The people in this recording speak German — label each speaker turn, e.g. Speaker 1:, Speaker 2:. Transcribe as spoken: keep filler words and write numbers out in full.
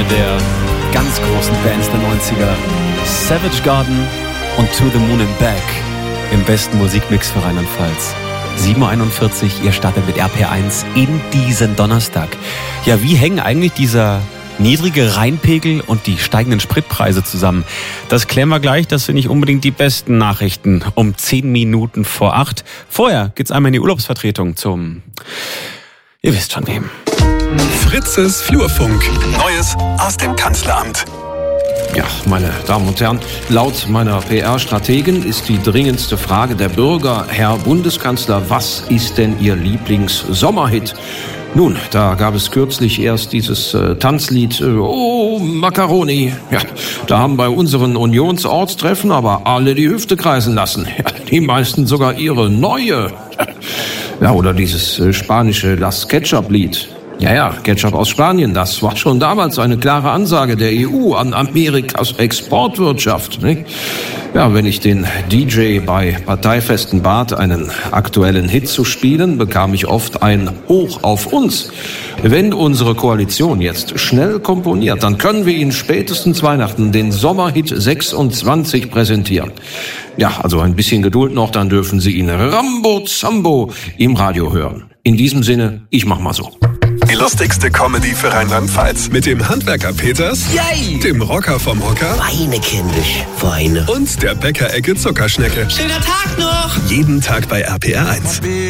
Speaker 1: eine der ganz großen Bands der neunziger. Savage Garden und To the Moon and Back im besten Musikmix für Rheinland-Pfalz. sieben Uhr einundvierzig, ihr startet mit R P R eins in diesen Donnerstag. Ja, wie hängen eigentlich dieser niedrige Rheinpegel und die steigenden Spritpreise zusammen? Das klären wir gleich, das sind nicht unbedingt die besten Nachrichten um zehn Minuten vor acht. Vorher geht's einmal in die Urlaubsvertretung zum, ihr wisst schon wem.
Speaker 2: Fritzes Flurfunk. Neues aus dem Kanzleramt.
Speaker 3: Ja, meine Damen und Herren, laut meiner P R-Strategen ist die dringendste Frage der Bürger: Herr Bundeskanzler, was ist denn Ihr Lieblings-Sommerhit? Nun, da gab es kürzlich erst dieses äh, Tanzlied äh, Oh, Macaroni. Ja, da haben bei unseren Unionsortstreffen aber alle die Hüfte kreisen lassen. Ja, die meisten sogar ihre neue. Ja, oder dieses äh, spanische Las Ketchup-Lied. Ja, ja, Ketchup aus Spanien, das war schon damals eine klare Ansage der E U an Amerikas Exportwirtschaft, nicht? Ja, wenn ich den D J bei Parteifesten bat, einen aktuellen Hit zu spielen, bekam ich oft ein Hoch auf uns. Wenn unsere Koalition jetzt schnell komponiert, dann können wir Ihnen spätestens Weihnachten den Sommerhit sechsundzwanzig präsentieren. Ja, also ein bisschen Geduld noch, dann dürfen Sie ihn Rambo Zambo im Radio hören. In diesem Sinne, ich mach mal so.
Speaker 2: Die lustigste Comedy für Rheinland-Pfalz mit dem Handwerker Peters,
Speaker 4: Yay!
Speaker 2: Dem Rocker vom Hocker
Speaker 4: Weine kindisch, Weine.
Speaker 2: und der Bäckerecke Zuckerschnecke.
Speaker 4: Schöner Tag noch!
Speaker 2: Jeden Tag bei R P R eins.